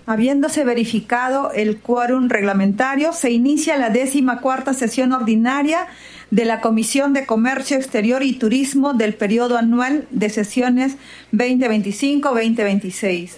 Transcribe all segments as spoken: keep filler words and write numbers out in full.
Habiéndose verificado el quórum reglamentario, se inicia la décima cuarta sesión ordinaria de la Comisión de Comercio Exterior y Turismo del periodo anual de sesiones veinte veinticinco veinte veintiséis.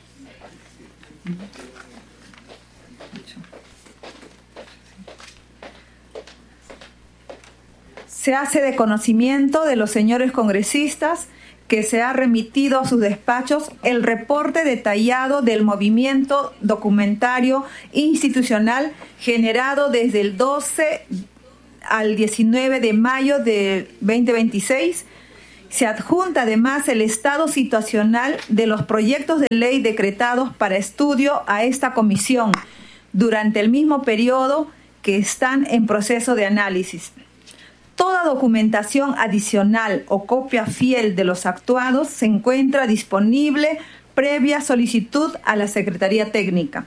Se hace de conocimiento de los señores congresistas que se ha remitido a sus despachos el reporte detallado del movimiento documentario institucional generado desde el doce al diecinueve de mayo de veinte veintiséis. Se adjunta además el estado situacional de los proyectos de ley decretados para estudio a esta comisión durante el mismo periodo que están en proceso de análisis. Toda documentación adicional o copia fiel de los actuados se encuentra disponible previa solicitud a la Secretaría Técnica.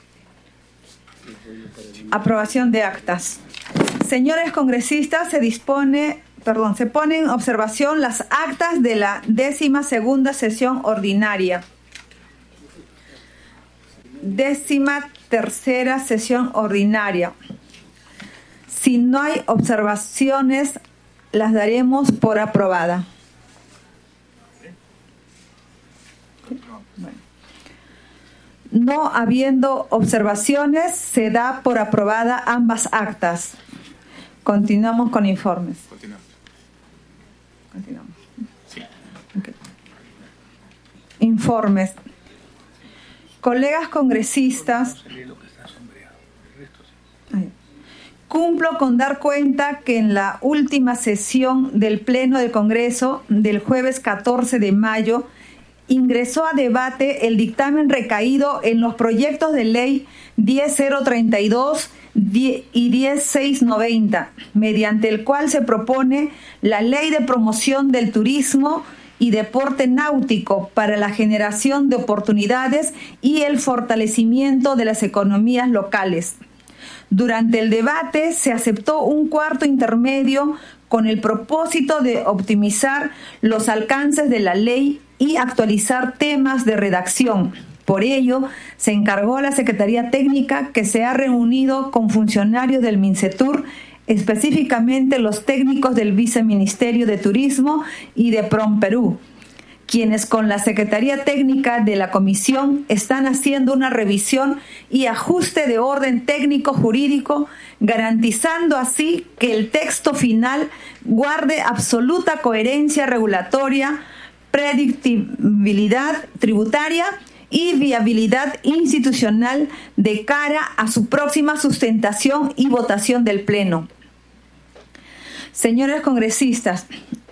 Aprobación de actas. Señores congresistas, se dispone, perdón, se pone en observación las actas de la décima segunda sesión ordinaria. Décima tercera sesión ordinaria. Si no hay observaciones, las daremos por aprobada. Bueno. No habiendo observaciones, se da por aprobada ambas actas. Continuamos con informes. Continuamos. Continuamos. Sí. Okay. Informes. Colegas congresistas. Ay. Cumplo con dar cuenta que en la última sesión del Pleno del Congreso del jueves catorce de mayo ingresó a debate el dictamen recaído en los proyectos de ley diez mil treinta y dos y diez mil seiscientos noventa, mediante el cual se propone la Ley de Promoción del Turismo y Deporte Náutico para la generación de oportunidades y el fortalecimiento de las economías locales. Durante el debate se aceptó un cuarto intermedio con el propósito de optimizar los alcances de la ley y actualizar temas de redacción. Por ello, se encargó a la Secretaría Técnica, que se ha reunido con funcionarios del MINCETUR, específicamente los técnicos del Viceministerio de Turismo y de PROMPERÚ, quienes con la Secretaría Técnica de la Comisión están haciendo una revisión y ajuste de orden técnico-jurídico, garantizando así que el texto final guarde absoluta coherencia regulatoria, predictibilidad tributaria y viabilidad institucional de cara a su próxima sustentación y votación del Pleno. Señores congresistas,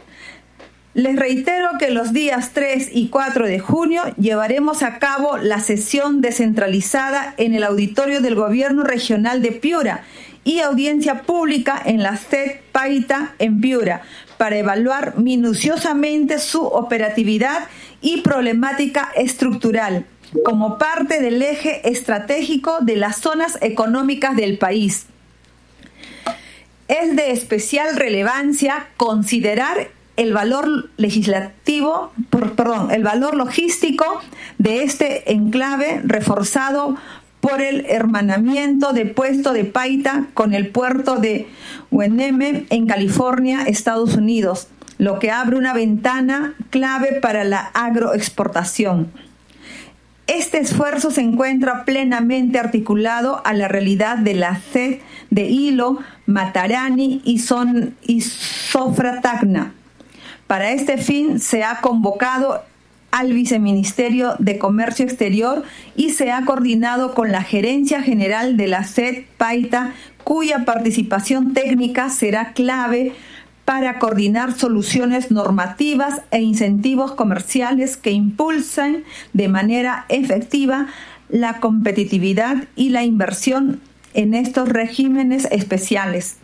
les reitero que los días tres y cuatro de junio llevaremos a cabo la sesión descentralizada en el auditorio del Gobierno Regional de Piura y audiencia pública en la S E D Paita en Piura para evaluar minuciosamente su operatividad y problemática estructural como parte del eje estratégico de las zonas económicas del país. Es de especial relevancia considerar el valor legislativo, por, perdón, el valor logístico de este enclave reforzado por el hermanamiento de Puesto de Paita con el puerto de U N M en California, Estados Unidos, lo que abre una ventana clave para la agroexportación. Este esfuerzo se encuentra plenamente articulado a la realidad de la S E D de Hilo, Matarani y, Son, y Sofra Tacna. Para este fin se ha convocado al Viceministerio de Comercio Exterior y se ha coordinado con la Gerencia General de la S E D Paita, cuya participación técnica será clave para coordinar soluciones normativas e incentivos comerciales que impulsen de manera efectiva la competitividad y la inversión en estos regímenes especiales.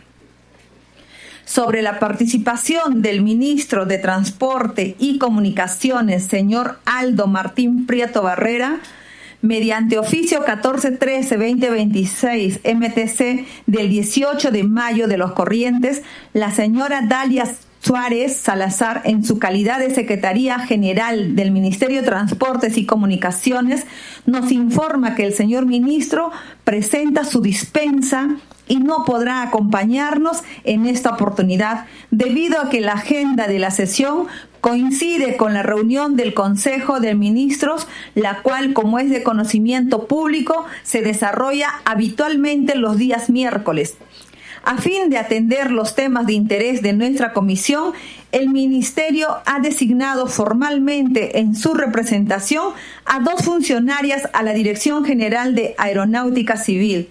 Sobre la participación del ministro de Transporte y Comunicaciones, señor Aldo Martín Prieto Barrera, mediante oficio catorce trece veinte veintiséis M T C del dieciocho de mayo de los corrientes, la señora Dalia Suárez Salazar, en su calidad de Secretaría General del Ministerio de Transportes y Comunicaciones, nos informa que el señor ministro presenta su dispensa y no podrá acompañarnos en esta oportunidad debido a que la agenda de la sesión coincide con la reunión del Consejo de Ministros, la cual, como es de conocimiento público, se desarrolla habitualmente los días miércoles. A fin de atender los temas de interés de nuestra comisión, el Ministerio ha designado formalmente en su representación a dos funcionarias a la Dirección General de Aeronáutica Civil.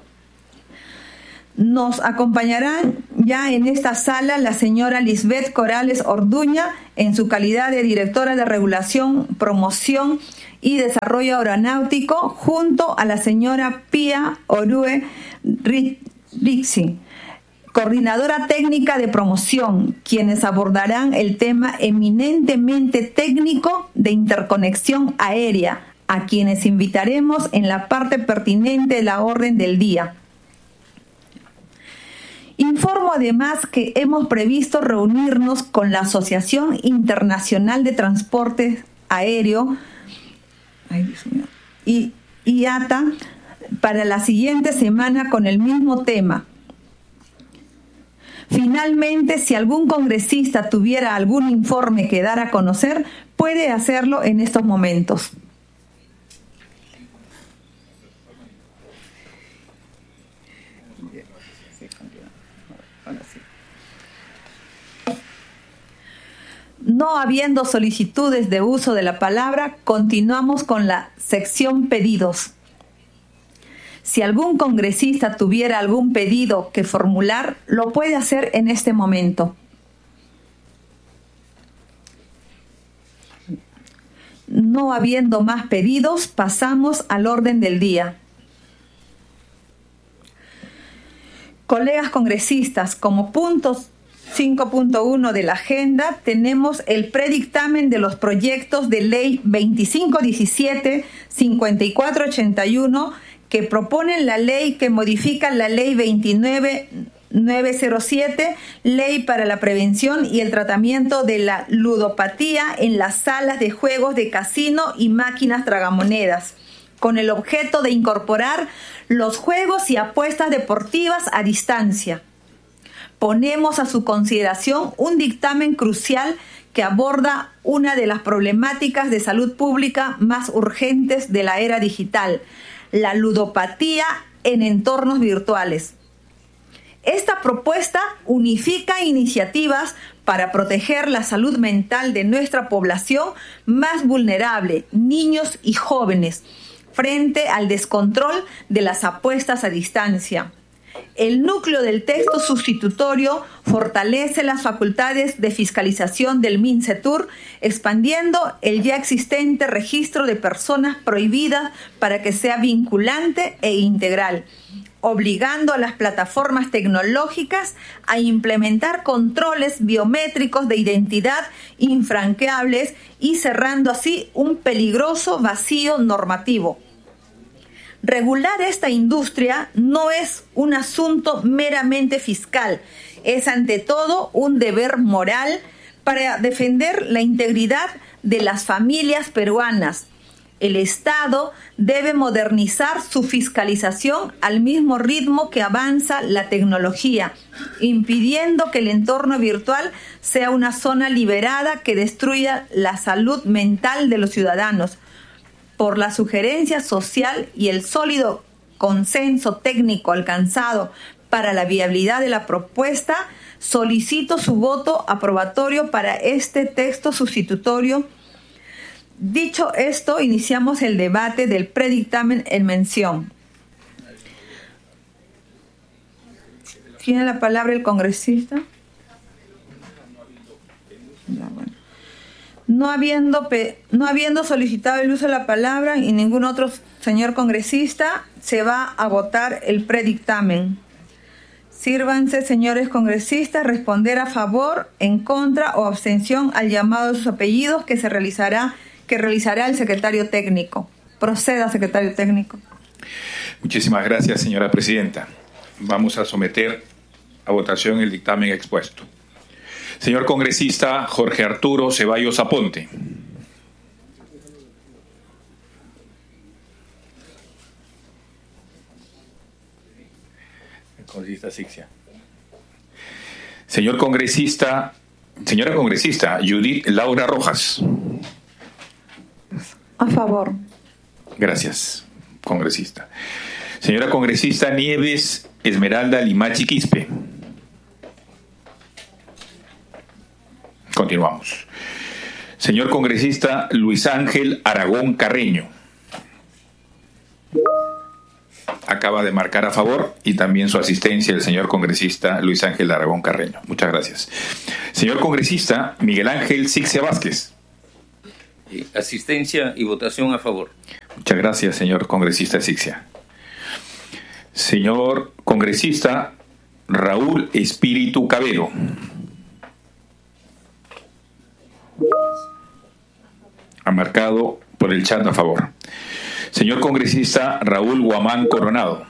Nos acompañarán ya en esta sala la señora Lisbeth Corales Orduña, en su calidad de Directora de Regulación, Promoción y Desarrollo Aeronáutico, junto a la señora Pía Orue Rixi, Coordinadora Técnica de Promoción, quienes abordarán el tema eminentemente técnico de interconexión aérea, a quienes invitaremos en la parte pertinente de la orden del día. Informo además que hemos previsto reunirnos con la Asociación Internacional de Transporte Aéreo ay, Dios mío, y I A T A para la siguiente semana con el mismo tema. Finalmente, si algún congresista tuviera algún informe que dar a conocer, puede hacerlo en estos momentos. No habiendo solicitudes de uso de la palabra, continuamos con la sección pedidos. Si algún congresista tuviera algún pedido que formular, lo puede hacer en este momento. No habiendo más pedidos, pasamos al orden del día. Colegas congresistas, como puntos cinco punto uno de la agenda, tenemos el predictamen de los proyectos de ley veinticinco diecisiete, cincuenta y cuatro ochenta y uno, que proponen la ley que modifica la ley veintinueve mil novecientos siete, ley para la prevención y el tratamiento de la ludopatía en las salas de juegos de casino y máquinas tragamonedas, con el objeto de incorporar los juegos y apuestas deportivas a distancia. Ponemos a su consideración un dictamen crucial que aborda una de las problemáticas de salud pública más urgentes de la era digital, la ludopatía en entornos virtuales. Esta propuesta unifica iniciativas para proteger la salud mental de nuestra población más vulnerable, niños y jóvenes, frente al descontrol de las apuestas a distancia. El núcleo del texto sustitutorio fortalece las facultades de fiscalización del MINCETUR, expandiendo el ya existente registro de personas prohibidas para que sea vinculante e integral, obligando a las plataformas tecnológicas a implementar controles biométricos de identidad infranqueables y cerrando así un peligroso vacío normativo. Regular esta industria no es un asunto meramente fiscal, es ante todo un deber moral para defender la integridad de las familias peruanas. El Estado debe modernizar su fiscalización al mismo ritmo que avanza la tecnología, impidiendo que el entorno virtual sea una zona liberada que destruya la salud mental de los ciudadanos. Por la sugerencia social y el sólido consenso técnico alcanzado para la viabilidad de la propuesta, solicito su voto aprobatorio para este texto sustitutorio. Dicho esto, iniciamos el debate del predictamen en mención. ¿Tiene la palabra el congresista? No, bueno. No habiendo, no habiendo solicitado el uso de la palabra y ningún otro señor congresista, se va a votar el predictamen. Sírvanse, señores congresistas, responder a favor, en contra o abstención al llamado de sus apellidos que se realizará, que realizará el secretario técnico. Proceda, secretario técnico. Muchísimas gracias, señora presidenta. Vamos a someter a votación el dictamen expuesto. Señor congresista Jorge Arturo Ceballos Aponte. Congresista Asixia. Señor congresista, señora congresista Judith Laura Rojas. A favor. Gracias, congresista. Señora congresista Nieves Esmeralda Limachi Quispe. Continuamos. Señor congresista Luis Ángel Aragón Carreño. Acaba de marcar a favor, y también su asistencia el señor congresista Luis Ángel Aragón Carreño. Muchas gracias. Señor congresista Miguel Ángel Sixia Vázquez. Asistencia y votación a favor. Muchas gracias, señor congresista Sixia. Señor congresista Raúl Espíritu Cabero. Ha marcado por el chat a favor. Señor congresista Raúl Guamán Coronado.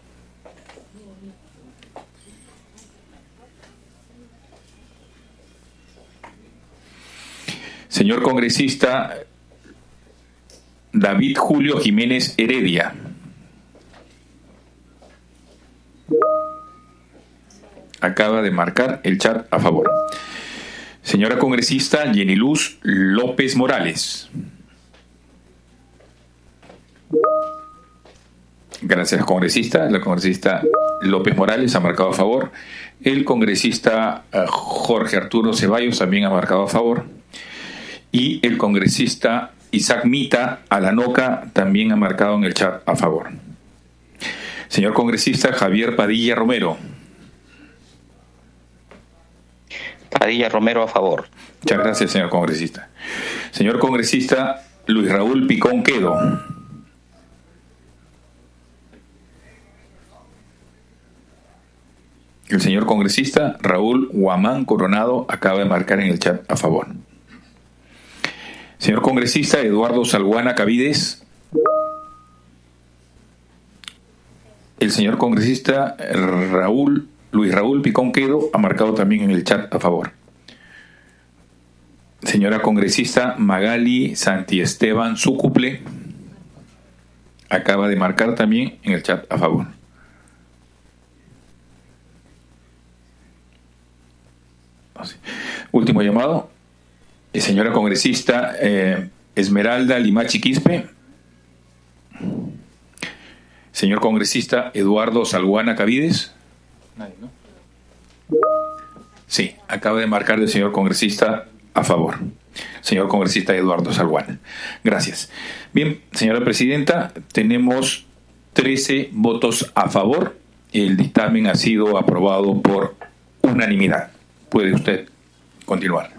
Señor congresista David Julio Jiménez Heredia. Acaba de marcar el chat a favor. Señora congresista Yeniluz López Morales. Gracias, congresista. La congresista López Morales ha marcado a favor. El congresista uh, Jorge Arturo Ceballos también ha marcado a favor. Y el congresista Isaac Mita Alanoca también ha marcado en el chat a favor. Señor congresista Javier Padilla Romero. Padilla Romero a favor. Muchas gracias, señor congresista. Señor congresista Luis Raúl Picón Quedo. El señor congresista Raúl Guamán Coronado acaba de marcar en el chat a favor. Señor congresista Eduardo Salguana Cavides. El señor congresista Raúl Luis Raúl Picón Quedo ha marcado también en el chat a favor. Señora congresista Magali Santiesteban Sucuple acaba de marcar también en el chat a favor. Último llamado. Señora congresista eh, Esmeralda Limachi Quispe. Señor congresista Eduardo Salguana Cavides. Nadie, ¿no? Sí, acaba de marcar el señor congresista a favor. Señor congresista Eduardo Salguana. Gracias. Bien, señora presidenta, tenemos trece votos a favor. El dictamen ha sido aprobado por unanimidad. Puede usted continuar.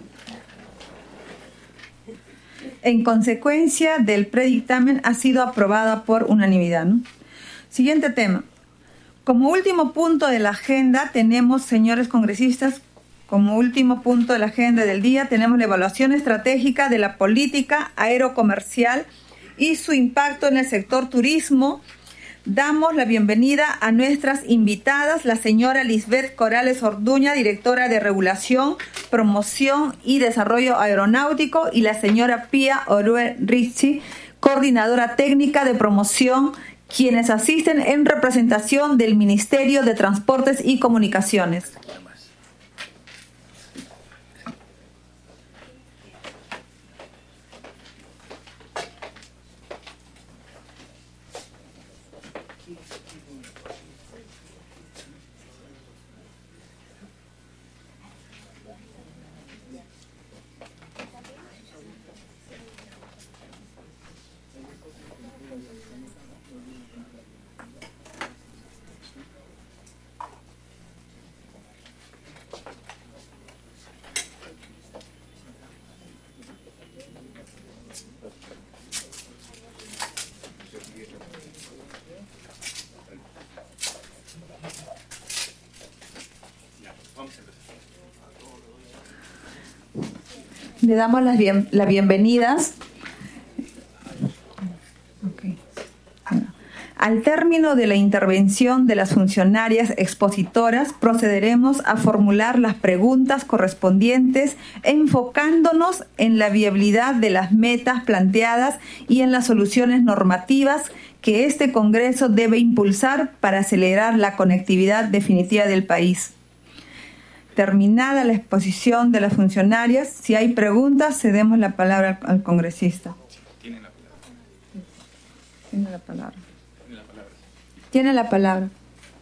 En consecuencia del predictamen ha sido aprobada por unanimidad, ¿no? Siguiente tema. Como último punto de la agenda tenemos, señores congresistas, como último punto de la agenda del día tenemos la evaluación estratégica de la política aerocomercial y su impacto en el sector turismo. Damos la bienvenida a nuestras invitadas, la señora Lisbeth Corales Orduña, directora de Regulación, Promoción y Desarrollo Aeronáutico, y la señora Pía Orue Ricci, coordinadora técnica de promoción, quienes asisten en representación del Ministerio de Transportes y Comunicaciones. Le damos las, bien, las bienvenidas okay. Al término de la intervención de las funcionarias expositoras, procederemos a formular las preguntas correspondientes, enfocándonos en la viabilidad de las metas planteadas y en las soluciones normativas que este Congreso debe impulsar para acelerar la conectividad definitiva del país. Terminada la exposición de las funcionarias, si hay preguntas, cedemos la palabra al, al congresista. Tiene la palabra. Tiene la palabra. Tiene la palabra.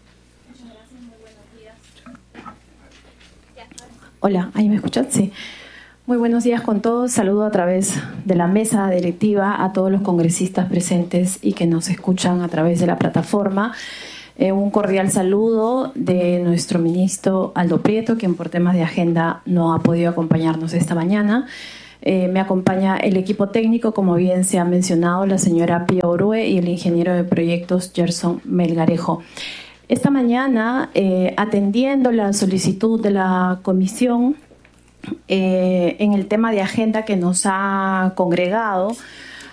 Hola, ¿ahí me escuchan? Sí. Muy buenos días con todos. Saludo a través de la mesa directiva a todos los congresistas presentes y que nos escuchan a través de la plataforma. Eh, un cordial saludo de nuestro ministro Aldo Prieto, quien por temas de agenda no ha podido acompañarnos esta mañana. Eh, me acompaña el equipo técnico, como bien se ha mencionado, la señora Pía Orue y el ingeniero de proyectos Gerson Melgarejo. Esta mañana, eh, atendiendo la solicitud de la comisión eh, en el tema de agenda que nos ha congregado,